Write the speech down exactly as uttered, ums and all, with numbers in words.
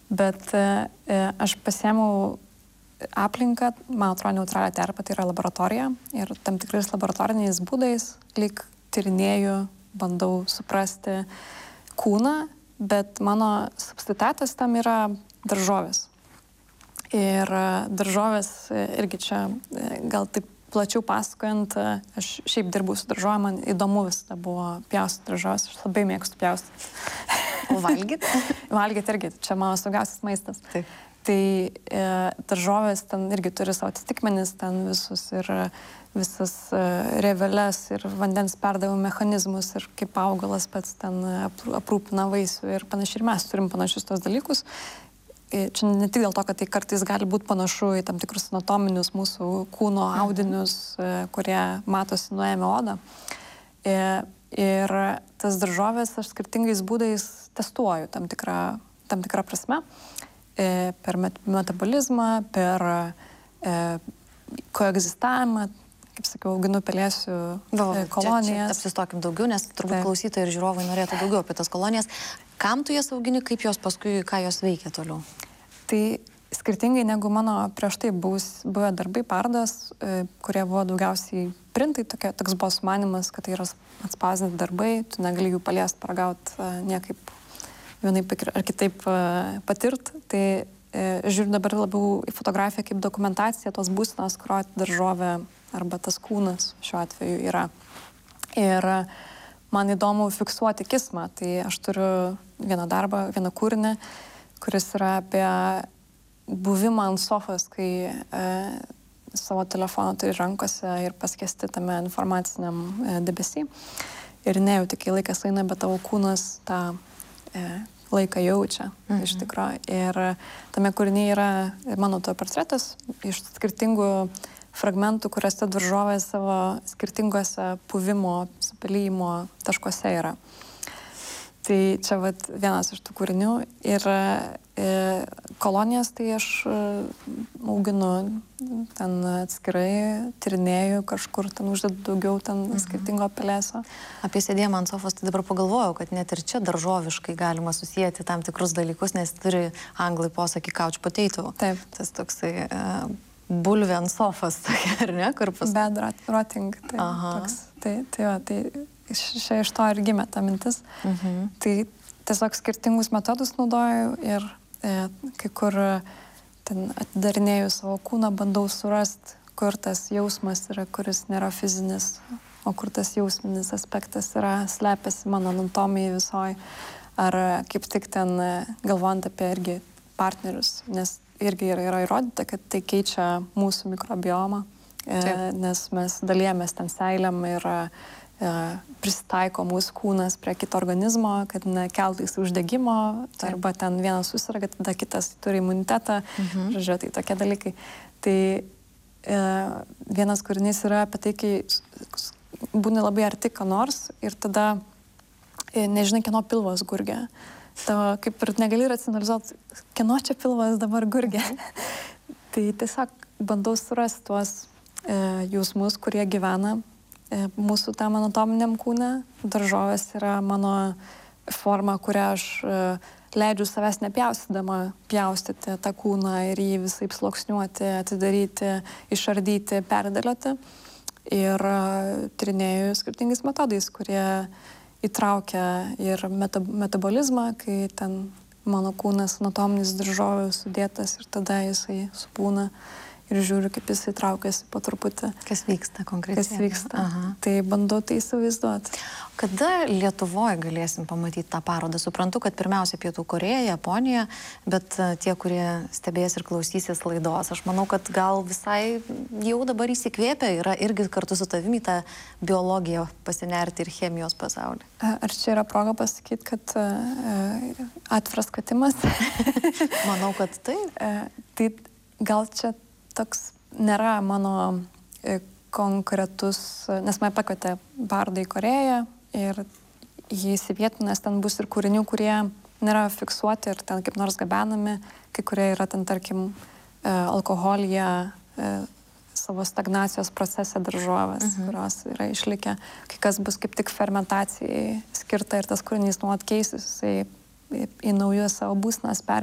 Bet e, aš pasiėmiau aplinką, man atrodo, neutralią terpę, tai yra laboratorija. Ir tam tikrais laboratoriniais būdais lyg tyrinėju, bandau suprasti kūną, bet mano substitutas tam yra daržovės. Ir daržovės irgi čia gal taip plačiau pasakojant, aš šiaip dirbau su daržovėm, man įdomu visada buvo pjaustyti daržovės, aš labai mėgstu pjaustyti. O valgyti? Valgyti irgi, čia mano saugiausias maistas. Taip. Tai e, daržovės ten irgi turi savo atitikmenis, ten visus ir visas e, rieveles ir vandens perdavimo mechanizmus ir kaip augalas pats ten aprūpina vaisių ir panašiai. Ir mes turim panašius tos dalykus. E, čia ne tik dėl to, kad tai kartais gali būti panašu į tam tikrus anatominius mūsų kūno audinius, e, kurie matosi nuėmę odą. E, ir tas daržovės aš skirtingais būdais testuoju tam tikrą, tam tikrą prasme. Per metabolizmą, per e, koegzistavimą, kaip sakiau, auginu pelėsių e, kolonijas. Čia, čia apsistokim daugiau, nes turbūt Taip. Klausytojai ir žiūrovai norėtų daugiau apie tas kolonijas. Kam tu jas augini, kaip jos paskui, ką jos veikia toliau? Tai skirtingai negu mano prieš tai buvus, buvę darbai parodos, e, kurie buvo daugiausiai printai, tokia, toks buvo sumanimas, kad tai yra atspausdinti darbai, tu negali jų paliesti, paragauti e, niekaip vienaip ar kitaip patirt, tai e, žiūriu dabar labiau į fotografiją kaip dokumentaciją tos būsenos, kurio daržovė arba tas kūnas šiuo atveju yra. Ir man įdomu fiksuoti kismą, tai aš turiu vieną darbą, vieną kūrinį, kuris yra apie buvimą ant sofos, kai e, savo telefoną turi rankose ir paskesti tame informaciniam e, debesy. Ir nejauti, kai laikas eina, bet tavo kūnas tą e, laiką jaučia, mhm. iš tikrųjų. Ir tame kūrinyje yra mano to portretas iš skirtingų fragmentų, kuriuose daržovės savo skirtingose puvimo, supelyjimo taškuose yra. Tai čia vat vienas iš tų kūrinių. Ir e, kolonijas tai aš e, auginu ten atskirai, tyrinėju, kažkur ten uždedu daugiau ten mhm. skirtingo pelėsio. Apie sėdėjimą ant sofos, tai dabar pagalvojau, kad net ir čia daržoviškai galima susijęti tam tikrus dalykus, nes turi anglai posakį couch potato. Taip. Tas toksai e, bulvė ant sofos, ar ne? Kur pas... Bed rotting. Tai, toks, tai, tai, va, tai Šia iš to ir gimė ta mintis. Mhm. Tai tiesiog skirtingus metodus naudoju ir e, kai kur ten atidarinėju savo kūną, bandau surasti, kur tas jausmas yra, kuris nėra fizinis, o kur tas jausminis aspektas yra, slepiasi mano anatomijai visoj. Ar kaip tik ten galvojant apie irgi partnerius, nes irgi yra, yra įrodyta, kad tai keičia mūsų mikrobiomą, e, nes mes dalijamės ten seiliam ir prisitaiko mūsų kūnas prie kito organizmo, kad nekeltų jis uždegimo, arba ten vienas susirga, tada kitas turi imunitetą, mhm. žodžiu, tai tokie dalykai. Tai e, vienas kūrinys yra apie tai, kai būni labai arti ką nors ir tada e, nežinai, kieno pilvas gurgia. Tavo kaip ir negali racionalizuoti, kieno čia pilvas dabar gurgia. Tai tiesiog bandau surasti tuos e, jausmus, kurie gyvena mūsų tam anatominiam kūne. Daržovės yra mano forma, kurią aš leidžiu savęs nepjaustydama pjaustyti tą kūną ir jį visai sluoksniuoti, atidaryti, išardyti, perdėlioti. Ir tyrinėju skirtingais metodais, kurie įtraukia ir meta, metabolizmą, kai ten mano kūnas anatominis daržovių sudėtas ir tada jisai supūna. Ir žiūriu, kaip jis įtraukiasi po truputį. Kas vyksta konkrečiai? Kas vyksta. Aha. Tai bandau tai įsivaizduoti. Kada Lietuvoje galėsim pamatyti tą parodą? Suprantu, kad pirmiausia Pietų Korėja, Japonija, bet tie, kurie stebės ir klausysis laidos, aš manau, kad gal visai jau dabar įsikvėpę yra irgi kartu su tavimi tą biologiją pasinerti ir chemijos pasaulį. Ar čia yra proga pasakyti, kad uh, atviras katimas? Manau, kad taip. Uh, tai gal čia toks nėra mano e, konkretus, nes mane pakvietė parodą į Korėją ir jį įsivietų, nes ten bus ir kūrinių, kurie nėra fiksuoti ir ten kaip nors gabenami, kai kurie yra ten, tarkim, e, alkoholyje, e, savo stagnacijos procese daržovės, mhm. kurios yra išlikę, kai kas bus kaip tik fermentacijai skirta ir tas kūrinys nuolat keisis, jisai į, į naujus savo būsenas perėjo.